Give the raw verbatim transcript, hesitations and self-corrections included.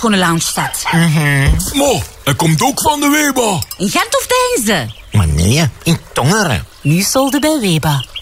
schone lounge-stad. Mm-hmm. Mo, hij komt ook van de Weba. In Gent of Deinze? Maar nee, in Tongeren. Nu solden bij Weba.